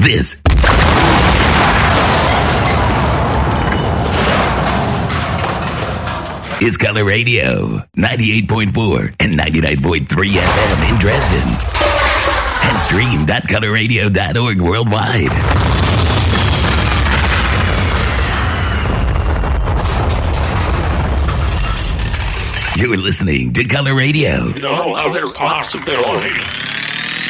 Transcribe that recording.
This is Color Radio, 98.4 and 99.3 FM in Dresden. And stream.colorradio.org worldwide. You're listening to Color Radio. You know how they're possibilities.